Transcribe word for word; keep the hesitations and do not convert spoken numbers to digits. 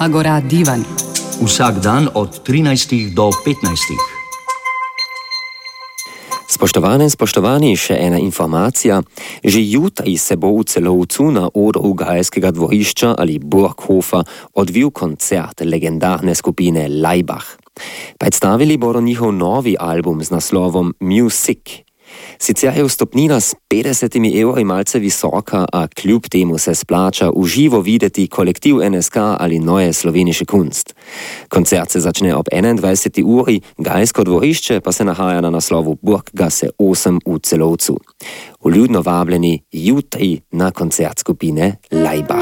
Zagora Divan. Vsak dan od trinajstih do petnajstih. Spoštovane in spoštovani, še ena informacija. Že jutri se bo v Celovcu na odru Gajskega dvorišča ali Burghofa odvil koncert legendarne skupine Laibach. Predstavili bodo njihov novi album z naslovom Music. Sicer je vstopnina s petdesetimi evri malce visoka, a kljub temu se splača v živo videti kolektiv N S K ali Neue Slovenische Kunst. Koncert se začne ob enaindvajseti uri, Gajsko dvorišče pa se nahaja na naslovu Burggasse osem v Celovcu. Vljudno vabljeni jutri na koncert skupine Laibach.